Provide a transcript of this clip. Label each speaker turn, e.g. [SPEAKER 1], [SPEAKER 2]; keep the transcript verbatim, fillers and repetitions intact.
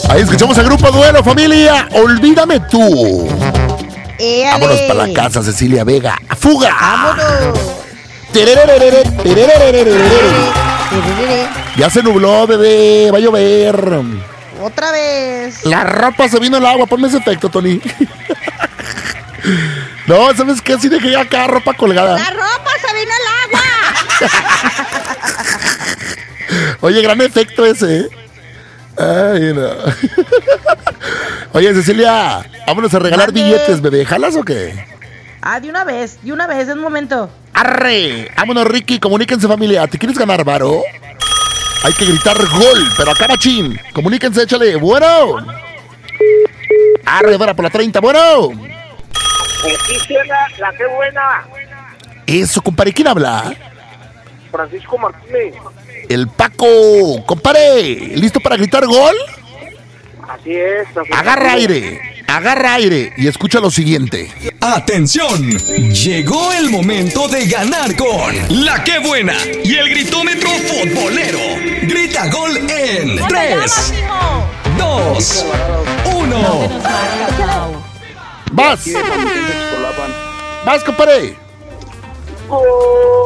[SPEAKER 1] Ahí escuchamos el grupo Duelo, familia. Olvídame tú.
[SPEAKER 2] Éale.
[SPEAKER 1] Vámonos para la casa, Cecilia Vega. ¡Fuga!
[SPEAKER 2] ¡Vámonos!
[SPEAKER 1] Ya se nubló, bebé. Va a llover.
[SPEAKER 2] Otra vez.
[SPEAKER 1] La ropa se vino al agua. Ponme ese efecto, Tony. No, ¿sabes qué? Así dejé acá ropa colgada.
[SPEAKER 2] La ropa se vino al agua.
[SPEAKER 1] Oye, gran efecto ese, ¿eh? Ay, no. Oye, Cecilia, vámonos a regalar
[SPEAKER 2] Mande.
[SPEAKER 1] billetes, bebé. ¿Jalas o qué?
[SPEAKER 2] Ah, de una vez, de una vez, es un momento.
[SPEAKER 1] ¡Arre! Vámonos, Ricky, comuníquense, familia. ¿Te quieres ganar, varo? Hay que gritar gol, pero acá machín. Comuníquense, échale. Bueno. Arre, ahora por la treinta, bueno.
[SPEAKER 3] Aquí suena la que buena.
[SPEAKER 1] Eso, compadre, ¿quién habla?
[SPEAKER 3] Francisco Martínez.
[SPEAKER 1] El Paco, compadre. ¿Listo para gritar gol?
[SPEAKER 3] Así es.
[SPEAKER 1] Agarra aire, agarra aire y escucha lo siguiente.
[SPEAKER 4] ¡Atención! Llegó el momento de ganar con La Que Buena y el gritómetro futbolero. Grita gol en tres, dos, uno.
[SPEAKER 1] Vas. Vas, compadre.
[SPEAKER 3] ¡Gol!